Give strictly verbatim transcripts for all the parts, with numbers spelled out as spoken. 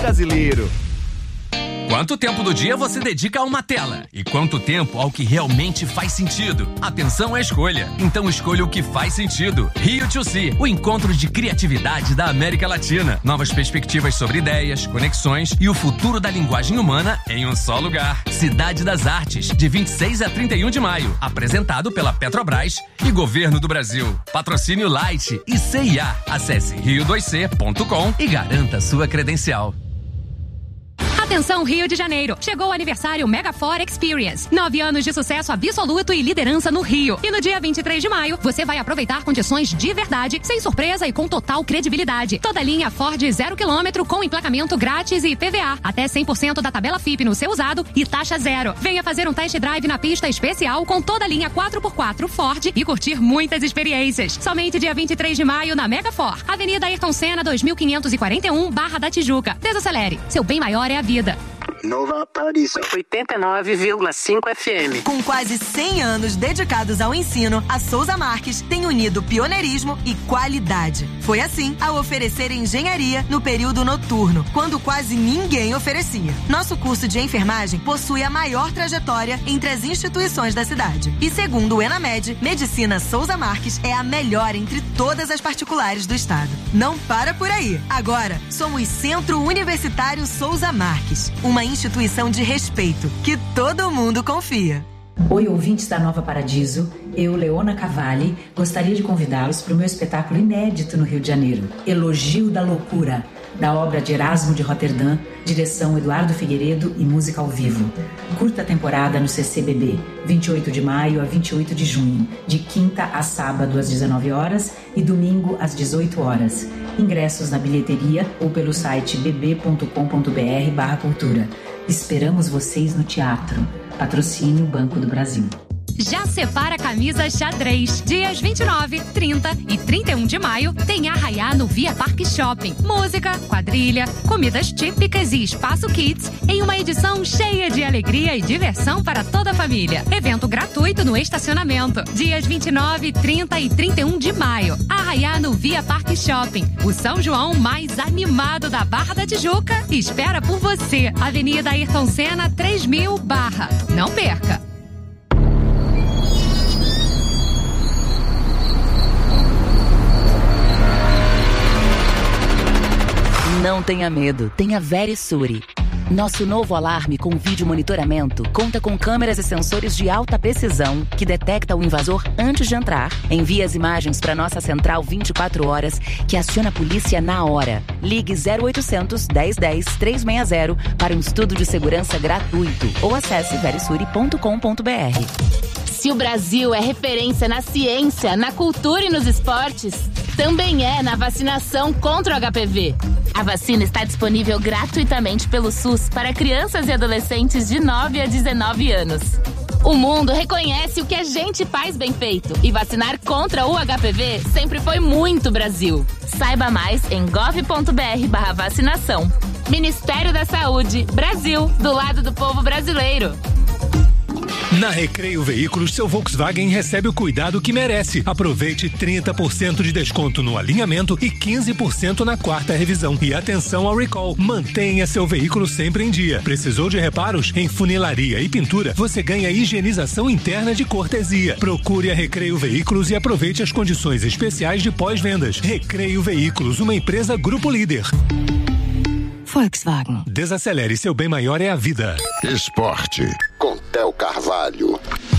brasileiro. Quanto tempo do dia você dedica a uma tela? E quanto tempo ao que realmente faz sentido? Atenção à escolha. Então escolha o que faz sentido. Rio dois C, o encontro de criatividade da América Latina. Novas perspectivas sobre ideias, conexões e o futuro da linguagem humana em um só lugar. Cidade das Artes, de vinte e seis a trinta e um de maio. Apresentado pela Petrobras e Governo do Brasil. Patrocínio Light e C I A. Acesse rio dois c ponto com e garanta sua credencial. Atenção Rio de Janeiro, chegou o aniversário Mega For Experience. Nove anos de sucesso absoluto e liderança no Rio. E no dia vinte e três de maio, você vai aproveitar condições de verdade, sem surpresa e com total credibilidade. Toda linha Ford zero quilômetro com emplacamento grátis e I P V A. Até cem por cento da tabela F I P no seu usado e taxa zero. Venha fazer um test drive na pista especial com toda a linha quatro por quatro Ford e curtir muitas experiências. Somente dia vinte e três de maio na Mega For. Avenida Ayrton Senna dois mil quinhentos e quarenta e um, Barra da Tijuca. Desacelere. Seu bem maior é a vida. Nova Paris oitenta e nove vírgula cinco F M. Com quase cem anos dedicados ao ensino, a Souza Marques tem unido pioneirismo e qualidade. Foi assim ao oferecer engenharia no período noturno, quando quase ninguém oferecia. Nosso curso de enfermagem possui a maior trajetória entre as instituições da cidade. E segundo o Enamed, Medicina Souza Marques é a melhor entre todas as particulares do estado. Não para por aí. Agora, somos Centro Universitário Souza Marques, uma instituição de respeito que todo mundo confia. Oi, ouvintes da Nova Paradiso. Eu, Leona Cavalli, gostaria de convidá-los para o meu espetáculo inédito no Rio de Janeiro, Elogio da Loucura, da obra de Erasmo de Roterdã, direção Eduardo Figueiredo e música ao vivo. Curta temporada no C C B B, vinte e oito de maio a vinte e oito de junho, de quinta a sábado às dezenove horas e domingo às dezoito horas. Ingressos na bilheteria ou pelo site b b ponto com ponto b r barra cultura. Esperamos vocês no teatro. Patrocínio Banco do Brasil. Já separa a camisa xadrez. Dias vinte e nove, trinta e trinta e um de maio tem Arraiá no Via Parque Shopping. Música, quadrilha, comidas típicas e espaço kids em uma edição cheia de alegria e diversão para toda a família. Evento gratuito no estacionamento. Dias vinte e nove, trinta e trinta e um de maio. Arraiá no Via Parque Shopping. O São João mais animado da Barra da Tijuca espera por você. Avenida Ayrton Senna três mil Barra. Não perca! Não tenha medo, tenha Verisure. Nosso novo alarme com vídeo monitoramento conta com câmeras e sensores de alta precisão que detecta o invasor antes de entrar, envia as imagens para nossa central vinte e quatro horas, que aciona a polícia na hora. Ligue zero oitocentos, dez dez, trezentos e sessenta para um estudo de segurança gratuito ou acesse verisure ponto com ponto b r. Se o Brasil é referência na ciência, na cultura e nos esportes, também é na vacinação contra o H P V. A vacina está disponível gratuitamente pelo SUS para crianças e adolescentes de nove a dezenove anos. O mundo reconhece o que a gente faz bem feito e vacinar contra o H P V sempre foi muito Brasil. Saiba mais em gov ponto b r barra vacinação. Ministério da Saúde, Brasil, do lado do povo brasileiro. Na Recreio Veículos, seu Volkswagen recebe o cuidado que merece. Aproveite trinta por cento de desconto no alinhamento e quinze por cento na quarta revisão. E atenção ao recall. Mantenha seu veículo sempre em dia. Precisou de reparos? Em funilaria e pintura, você ganha higienização interna de cortesia. Procure a Recreio Veículos e aproveite as condições especiais de pós-vendas. Recreio Veículos, uma empresa Grupo Líder. Volkswagen. Desacelere, seu bem maior é a vida. Esporte, com Theo Carvalho.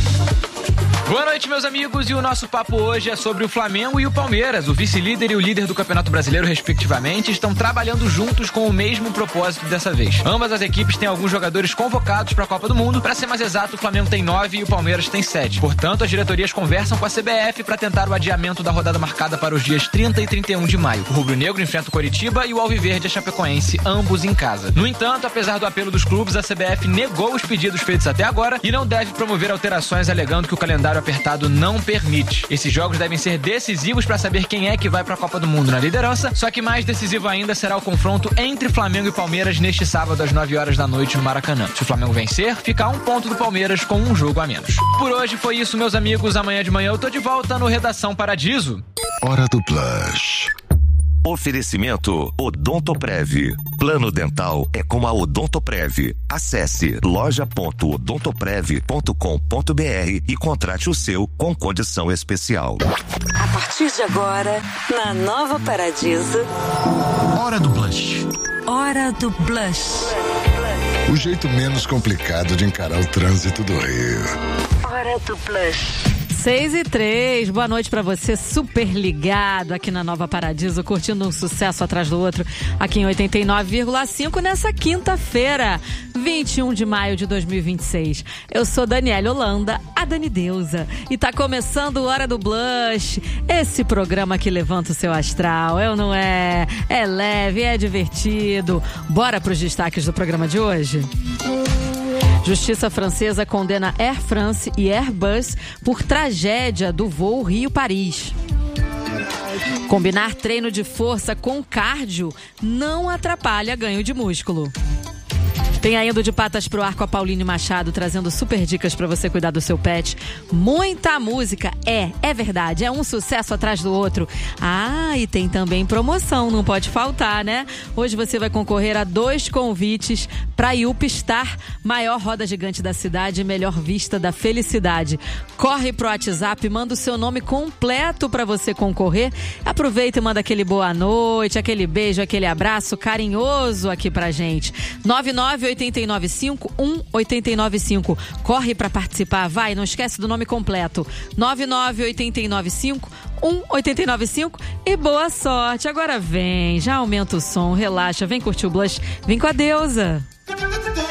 Boa noite, meus amigos, e o nosso papo hoje é sobre o Flamengo e o Palmeiras. O vice-líder e o líder do Campeonato Brasileiro, respectivamente, estão trabalhando juntos com o mesmo propósito dessa vez. Ambas as equipes têm alguns jogadores convocados para a Copa do Mundo. Para ser mais exato, o Flamengo tem nove e o Palmeiras tem sete. Portanto, as diretorias conversam com a C B F para tentar o adiamento da rodada marcada para os dias trinta e trinta e um de maio. O rubro-negro enfrenta o Coritiba e o alviverde a Chapecoense, ambos em casa. No entanto, apesar do apelo dos clubes, a C B F negou os pedidos feitos até agora e não deve promover alterações, alegando que o calendário apertado não permite. Esses jogos devem ser decisivos para saber quem é que vai para a Copa do Mundo na liderança, só que mais decisivo ainda será o confronto entre Flamengo e Palmeiras neste sábado às nove horas da noite no Maracanã. Se o Flamengo vencer, fica a um ponto do Palmeiras com um jogo a menos. Por hoje foi isso, meus amigos. Amanhã de manhã eu tô de volta no Redação Paradiso. Hora do Plus. Oferecimento Odontoprev. Plano dental é com a Odontoprev. Acesse loja ponto odontoprev ponto com ponto br e contrate o seu com condição especial. A partir de agora, na Nova Paradiso, Hora do Blush. Hora do Blush. O jeito menos complicado de encarar o trânsito do Rio. Hora do Blush. seis e três, boa noite pra você, super ligado aqui na Nova Paradiso, curtindo um sucesso atrás do outro, aqui em oitenta e nove vírgula cinco, nessa quinta-feira, vinte e um de maio de dois mil e vinte e seis. Eu sou Daniela Holanda, a Dani Deusa, e tá começando o Hora do Blush, esse programa que levanta o seu astral, é ou não é? É leve, é divertido. Bora pros destaques do programa de hoje? Justiça francesa condena Air France e Airbus por tragédia do voo Rio-Paris. Combinar treino de força com cardio não atrapalha ganho de músculo. Tem ainda de patas pro ar com a Pauline Machado, trazendo super dicas pra você cuidar do seu pet. Muita música, é, é verdade, é um sucesso atrás do outro. Ah, e tem também promoção, não pode faltar, né? Hoje você vai concorrer a dois convites pra Yupstar, maior roda gigante da cidade e melhor vista da felicidade. Corre pro WhatsApp, manda o seu nome completo pra você concorrer. Aproveita e manda aquele boa noite, aquele beijo, aquele abraço carinhoso aqui pra gente. nove nove oito nove cinco um oito nove cinco. Corre pra participar, vai, não esquece do nome completo. nove nove oito nove cinco um oito nove cinco e boa sorte. Agora vem, já aumenta o som, relaxa, vem curtir o Blush, vem com a Deusa.